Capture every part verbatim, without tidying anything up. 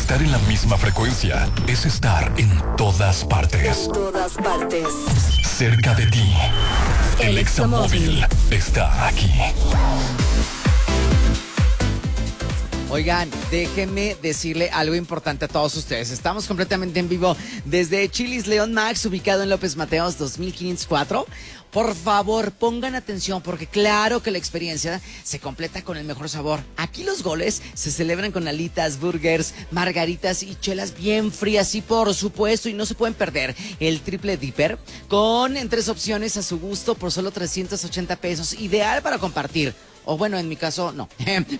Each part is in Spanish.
Estar en la misma frecuencia es estar en todas partes. En todas partes. Cerca de ti. El Examóvil está aquí. Oigan, déjenme decirle algo importante a todos ustedes. Estamos completamente en vivo desde Chili's León Max, ubicado en López Mateos dos mil quinientos cuatro. Por favor, pongan atención porque claro que la experiencia se completa con el mejor sabor. Aquí los goles se celebran con alitas, burgers, margaritas y chelas bien frías y por supuesto, y no se pueden perder, el triple dipper con en tres opciones a su gusto por solo trescientos ochenta pesos. Ideal para compartir. O bueno, en mi caso, no.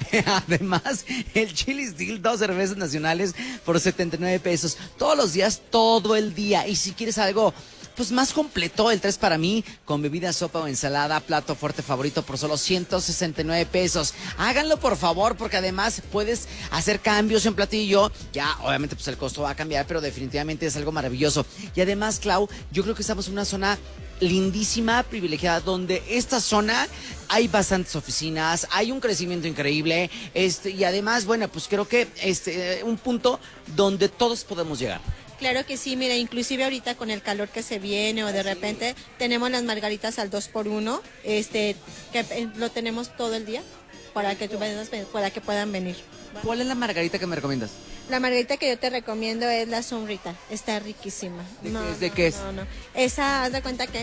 Además, el Chili's Deal, dos cervezas nacionales por setenta y nueve pesos. Todos los días, todo el día. Y si quieres algo pues más completo, el tres para mí, con bebida, sopa o ensalada, plato fuerte favorito por solo ciento sesenta y nueve pesos. Háganlo por favor, porque además puedes hacer cambios en platillo. Ya, obviamente, pues el costo va a cambiar, pero definitivamente es algo maravilloso. Y además, Clau, yo creo que estamos en una zona lindísima, privilegiada, donde esta zona hay bastantes oficinas, hay un crecimiento increíble, este, y además, bueno, pues creo que este, un punto donde todos podemos llegar. Claro que sí, mira, inclusive ahorita con el calor que se viene o de repente tenemos las margaritas al dos por uno, este, que lo tenemos todo el día para que tú vendas, para que puedan venir. ¿Cuál es la margarita que me recomiendas? La margarita que yo te recomiendo es la Sunrita, está riquísima. ¿De no, qué es? ¿De no, qué es? No, no, esa, haz de cuenta que...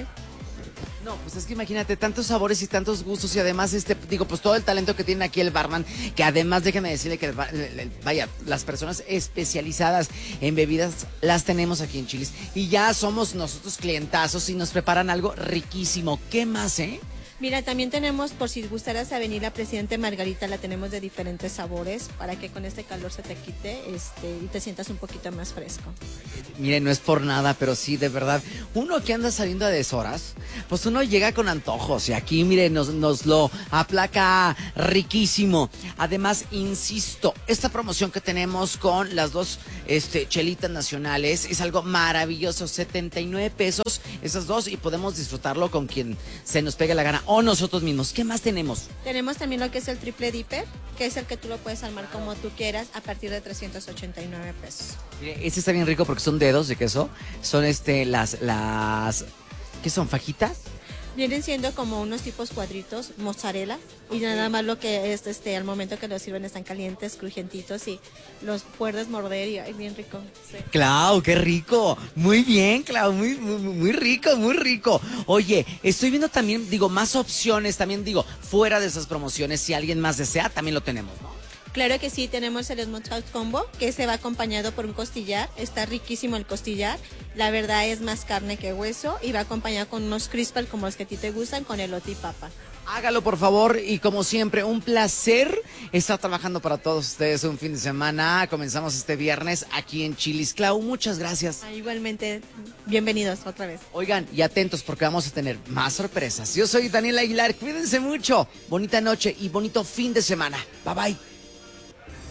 No, pues es que imagínate, tantos sabores y tantos gustos y además, este, digo, pues todo el talento que tiene aquí el barman, que además déjame decirle que, vaya, las personas especializadas en bebidas las tenemos aquí en Chili's y ya somos nosotros clientazos y nos preparan algo riquísimo. ¿Qué más, eh? Mira, también tenemos, por si gustaras a venir, la Presidente Margarita, la tenemos de diferentes sabores para que con este calor se te quite este, y te sientas un poquito más fresco. Miren, no es por nada, pero sí, de verdad, uno que anda saliendo a deshoras, pues uno llega con antojos y aquí, miren, nos, nos lo aplaca riquísimo. Además, insisto, esta promoción que tenemos con las dos este, chelitas nacionales es algo maravilloso, setenta y nueve pesos esas dos y podemos disfrutarlo con quien se nos pegue la gana. O nosotros mismos. ¿Qué más tenemos? Tenemos también lo que es el triple dipper, que es el que tú lo puedes armar como tú quieras a partir de trescientos ochenta y nueve pesos. Mire, este está bien rico porque son dedos de queso. Son este, las, las, ¿qué son? ¿Fajitas? Vienen siendo como unos tipos cuadritos, mozzarella, y nada más lo que es, este, al momento que los sirven están calientes, crujientitos y los puedes morder y ay, bien rico. Sí. Clau, qué rico. Muy bien, Clau, muy, muy, muy rico, muy rico. Oye, estoy viendo también, digo, más opciones, también digo, fuera de esas promociones, si alguien más desea, también lo tenemos, ¿no? Claro que sí, tenemos el Smoked Out Combo, que se va acompañado por un costillar. Está riquísimo el costillar. La verdad es más carne que hueso y va acompañado con unos crispal como los que a ti te gustan, con elote y papa. Hágalo, por favor, y como siempre, un placer estar trabajando para todos ustedes un fin de semana. Comenzamos este viernes aquí en Chili's. Clau, muchas gracias. Ah, igualmente, bienvenidos otra vez. Oigan, y atentos porque vamos a tener más sorpresas. Yo soy Daniel Aguilar, cuídense mucho. Bonita noche y bonito fin de semana. Bye, bye.